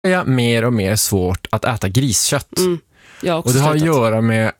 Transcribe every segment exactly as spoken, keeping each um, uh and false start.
jag mer och mer svårt att äta griskött. Mm. Jag har också och det har att slutat. göra med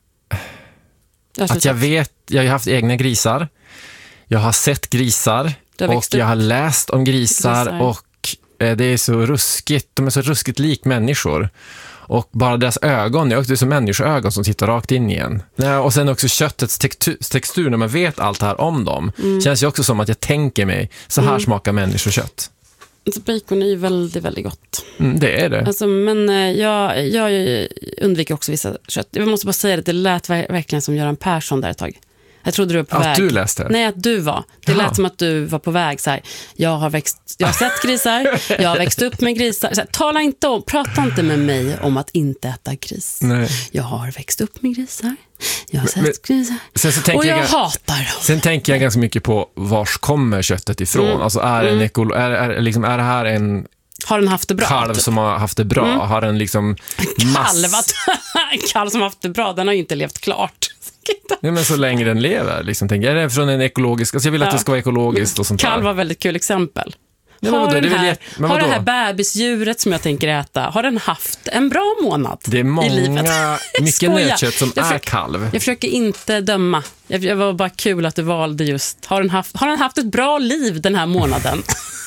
jag att jag vet, jag har haft egna grisar. Jag har sett grisar har och jag har läst om grisar, grisar. och eh, det är så ruskigt, de är så ruskigt lik människor. Och bara deras ögon, det är som människoögon som sitter rakt in igen. Och sen också köttets textur, textur när man vet allt det här om dem. Mm. Känns ju också som att jag tänker mig, så här mm. smakar människokött. Alltså, bacon är ju väldigt, väldigt gott. Mm, det är det. Alltså, men jag, jag undviker också vissa kött. Jag måste bara säga att det lät verkligen som Göran Persson där ett tag. Jag trodde du var på att väg. Att du läste? Nej, att du var. Det Jaha. lät som att du var på väg så här. Jag har växt, jag har sett grisar. Jag har växt upp med grisar. Så här, tala inte om, prata inte med mig om att inte äta gris. Nej. Jag har växt upp med grisar. Jag har sett men, grisar. Sen så och jag, jag hatar dem. Sen tänker jag ganska mycket på vars kommer köttet ifrån. Mm. Alltså är, en ekolo- är, är, liksom, är det här en har den haft det bra? Kalv typ? som har haft det bra. Mm. Har den liksom mass... Kalv som har haft det bra, den har ju inte levt klart. Nej, men så länge den lever liksom, tänker jag. Är det från en ekologisk, alltså jag vill att ja. det ska vara ekologiskt och sånt där. Kalv var väldigt kul exempel. Nej, har vadå, den det här, jag, har det här bebisdjuret som jag tänker äta, har den haft en bra månad det är många, i livet? mycket nötkött som jag är försöker, kalv. Jag försöker inte döma. Jag, jag var bara kul att du valde just. Har den haft, har den haft ett bra liv den här månaden?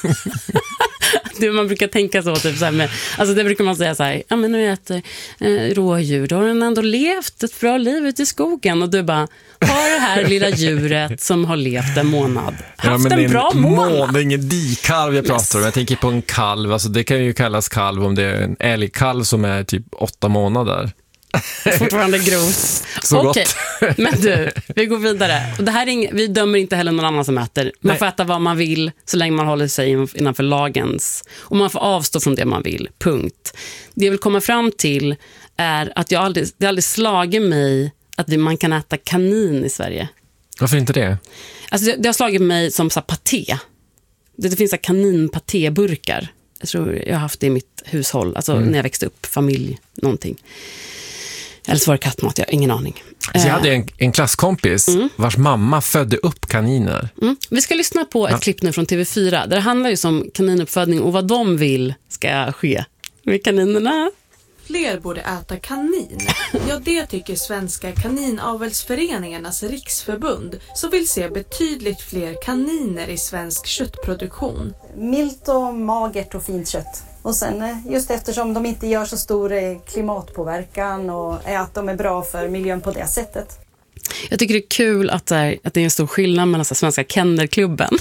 Det man brukar tänka så, typ så här med, alltså det brukar man säga så här, ja men nu äter eh, rådjur, då har den ändå levt ett bra liv ute i skogen, och du bara, har det här lilla djuret som har levt en månad haft ja, en bra en månad? Må, det är ingen dikalv jag pratar yes. om, jag tänker på en kalv, alltså det kan ju kallas kalv om det är en älgkalv som är typ åtta månader. Fortfarande grovt. Så Okej, gott. Men du, vi går vidare. Och det här är ing- vi dömer inte heller någon annan som äter. Man Nej. får äta vad man vill så länge man håller sig innanför lagens. Och man får avstå från det man vill, punkt. Det jag vill komma fram till är att jag aldrig, det aldrig slagit mig att man kan äta kanin i Sverige. Varför inte det? Alltså det, det har slagit mig som så här, paté. Det, det finns så här kaninpatéburkar. Jag tror jag har haft det i mitt hushåll. Alltså mm. när jag växte upp, familj, någonting. Eller så var det kattmat, jag har ingen aning. Så jag hade en, en klasskompis mm. vars mamma födde upp kaniner. Mm. Vi ska lyssna på ett ja. klipp nu från T V fyra. Där det handlar ju om kaninuppfödning och vad de vill ska ske med kaninerna. Fler borde äta kanin. Ja, det tycker Svenska kaninavelsföreningarnas riksförbund, som vill se betydligt fler kaniner i svensk köttproduktion. Milt och magert och fint kött. Och sen just eftersom de inte gör så stor klimatpåverkan och att de är bra för miljön på det sättet. Jag tycker det är kul att det är, att det är en stor skillnad mellan så här, Svenska kennelklubben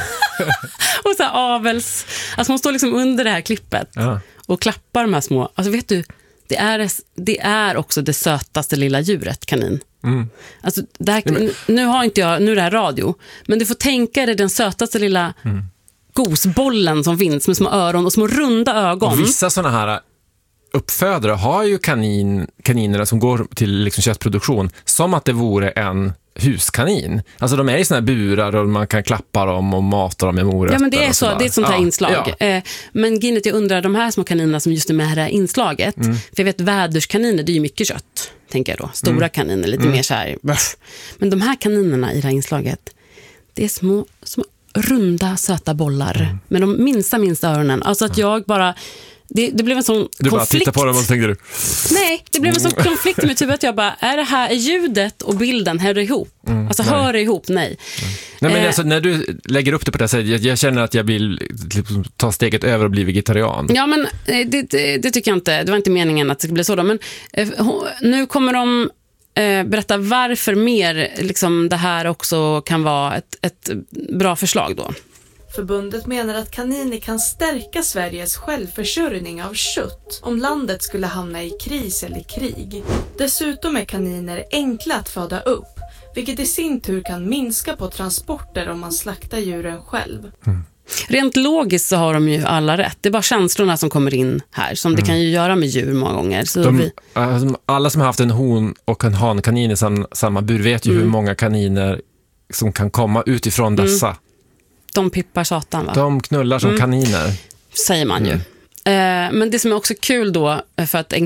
och så här, avels. Alltså man står liksom under det här klippet ja. och klappar de här små. Alltså vet du, det är, det är också det sötaste lilla djuret, kanin. Mm. Alltså, det här, men... nu har inte jag, nu är det här radio, men du får tänka dig den sötaste lilla mm. gosbollen som finns med små öron och små runda ögon. Och vissa sådana här uppfödare har ju kanin, kaninerna som går till liksom köttproduktion som att det vore en huskanin. Alltså de är i såna här burar och man kan klappa dem och mata dem med morötter. Ja, men det är så, det är ett sånt här ja, inslag. Ja. Eh, men Ginnet, jag undrar, de här små kaninerna som just är med det här inslaget, mm. för jag vet väderskaniner, det är ju mycket kött, tänker jag då. Stora mm. kaniner, lite mm. mer så här. Bluff. Men de här kaninerna i det här inslaget, det är små, små runda, söta bollar mm. med de minsta, minsta öronen. Alltså att jag bara... Det, det blev en sån du konflikt. Du bara tittar på dem och så tänker du... Nej, det blev en sån konflikt med typ att jag bara, är det här, är ljudet och bilden, hör det ihop? Mm, alltså nej. hör det ihop, nej. Mm. Nej, men eh, alltså, när du lägger upp det på det sättet, jag, jag känner att jag vill liksom, ta steget över och bli vegetarian. Ja, men det, det, det tycker jag inte. Det var inte meningen att det skulle bli så då. Men eh, nu kommer de eh, berätta varför mer liksom, det här också kan vara ett, ett bra förslag då. Förbundet menar att kaniner kan stärka Sveriges självförsörjning av kött om landet skulle hamna i kris eller krig. Dessutom är kaniner enkla att föda upp, vilket i sin tur kan minska på transporter om man slaktar djuren själv. Mm. Rent logiskt så har de ju alla rätt. Det är bara känslorna som kommer in här, som mm. det kan ju göra med djur många gånger. Så de, vi... Alla som har haft en hon och en hankanin i sam, samma bur vet ju mm. hur många kaniner som kan komma utifrån dessa. Mm. De pippar satan, va? De knullar som mm. kaniner. Säger man ju. Mm. Eh, men det som är också kul då, för att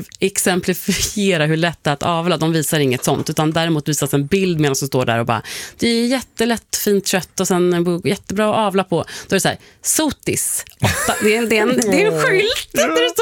exemplifiera hur lätt det är att avla, de visar inget sånt, utan däremot visas en bild med någon som står där och bara, det är jättelätt fint kött och sen jättebra att avla på. Då är det så här, sotis. Åtta. Det är en, det är en, det är en skylt. Det är så